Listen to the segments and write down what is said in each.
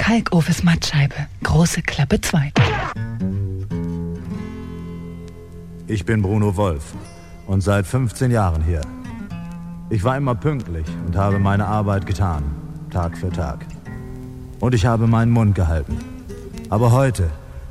Kalkofes Mattscheibe. Große Klappe 2. Ich bin Bruno Wolf und seit 15 Jahren hier. Ich war immer pünktlich und habe meine Arbeit getan, Tag für Tag. Und ich habe meinen Mund gehalten. Aber heute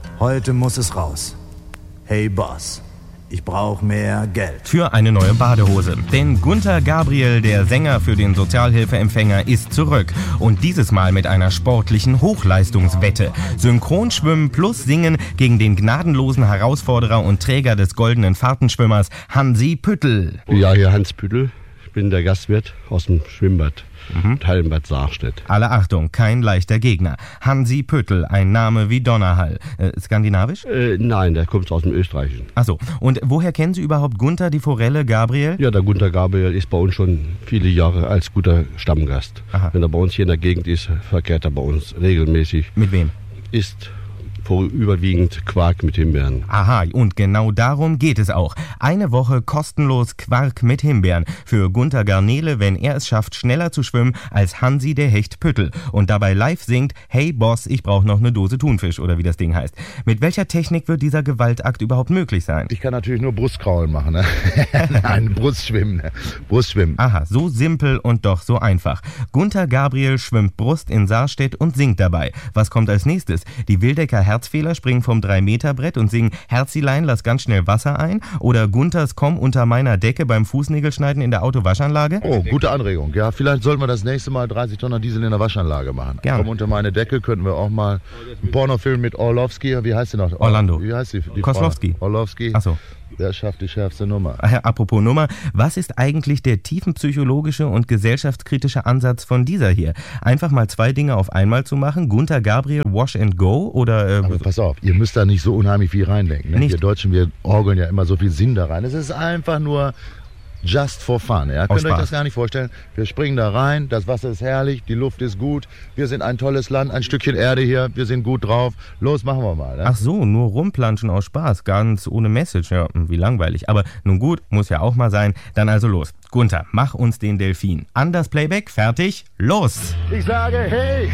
muss es raus. Hey Boss, ich brauche mehr Geld. Für eine neue Badehose. Denn Gunter Gabriel, der Sänger für den Sozialhilfeempfänger, ist zurück. Und dieses Mal mit einer sportlichen Hochleistungswette. Synchronschwimmen plus Singen gegen den gnadenlosen Herausforderer und Träger des goldenen Fahrtenschwimmers Hansi Püttl. Ja, hier Hans Püttl. Ich bin der Gastwirt aus dem Schwimmbad. Hallenbad Saarstedt. Alle Achtung, kein leichter Gegner. Hansi Püttl, ein Name wie Donnerhall. Skandinavisch? Nein, der kommt aus dem Österreichischen. Achso, und woher kennen Sie überhaupt Gunter, die Forelle, Gabriel? Ja, der Gunter Gabriel ist bei uns schon viele Jahre als guter Stammgast. Aha. Wenn er bei uns hier in der Gegend ist, verkehrt er bei uns regelmäßig. Mit wem? Ist überwiegend Quark mit Himbeeren. Aha, und genau darum geht es auch. Eine Woche kostenlos Quark mit Himbeeren für Gunter Garnele, wenn er es schafft, schneller zu schwimmen als Hansi der Hecht Püttl und dabei live singt, hey Boss, ich brauche noch eine Dose Thunfisch oder wie das Ding heißt. Mit welcher Technik wird dieser Gewaltakt überhaupt möglich sein? Ich kann natürlich nur Brustkraulen machen, ne? Nein, Brustschwimmen. Brustschwimmen. Aha, so simpel und doch so einfach. Gunter Gabriel schwimmt Brust in Saarstedt und singt dabei. Was kommt als nächstes? Die Wildecker Herzfehler springen vom 3-Meter-Brett und singen Herzilein, lass ganz schnell Wasser ein? Oder Gunters komm unter meiner Decke beim Fußnägelschneiden in der Autowaschanlage? Oh, gute Anregung. Ja, vielleicht sollten wir das nächste Mal 30 Tonnen Diesel in der Waschanlage machen. Gerne. Komm unter meine Decke, könnten wir auch mal einen Pornofilm mit Orlowski, wie heißt sie noch? Orlando. Wie heißt sie? Koslowski. Orlowski. Achso. Wer schafft die schärfste Nummer? Apropos Nummer, was ist eigentlich der tiefenpsychologische und gesellschaftskritische Ansatz von dieser hier? Einfach mal 2 Dinge auf einmal zu machen? Gunter Gabriel, Wash and Go? Oder, Aber pass auf, ihr müsst da nicht so unheimlich viel reindenken. Ne? Nicht? Wir Deutschen, wir orgeln ja immer so viel Sinn da rein. Es ist einfach nur just for fun. Ja? Könnt ihr euch das gar nicht vorstellen? Wir springen da rein, das Wasser ist herrlich, die Luft ist gut, wir sind ein tolles Land, ein Stückchen Erde hier, wir sind gut drauf. Los, machen wir mal. Ne? Ach so, nur rumplanschen aus Spaß, ganz ohne Message. Ja, wie langweilig. Aber nun gut, muss ja auch mal sein. Dann also los. Gunter, mach uns den Delfin. An das Playback, fertig, los! Ich sage, hey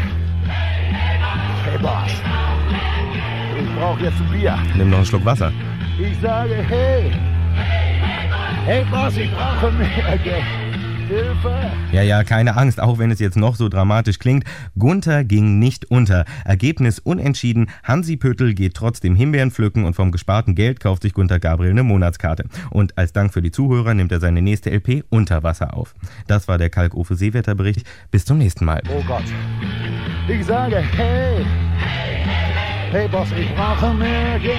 Boss, ich brauche jetzt ein Bier. Nimm noch einen Schluck Wasser. Ich sage, hey Boss, ich brauche mehr Geld. Hilfe! Ja, keine Angst, auch wenn es jetzt noch so dramatisch klingt. Gunter ging nicht unter. Ergebnis unentschieden. Hansi Püttl geht trotzdem Himbeeren pflücken und vom gesparten Geld kauft sich Gunter Gabriel eine Monatskarte. Und als Dank für die Zuhörer nimmt er seine nächste LP Unter Wasser auf. Das war der Kalkofe Seewetterbericht. Bis zum nächsten Mal. Oh Gott. Ich sage, hey Boss, ich brauche mehr Geld.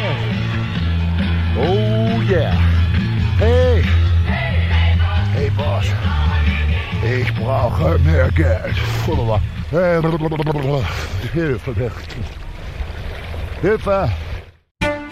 Oh yeah. Hey Boss, ich brauche mehr Geld. Hilfe.